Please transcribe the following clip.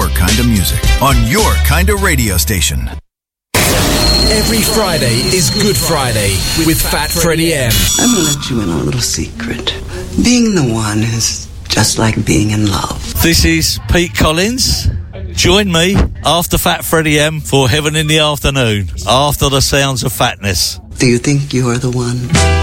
your kind of music on your kind of radio station. Every Friday is Good Friday with Fat Freddie M. I'm going to let you in on a little secret. Being the one is just like being in love. This is Pete Collins. Join me after Fat Freddie M for Heaven in the Afternoon, after the sounds of fatness. Do you think you are the one?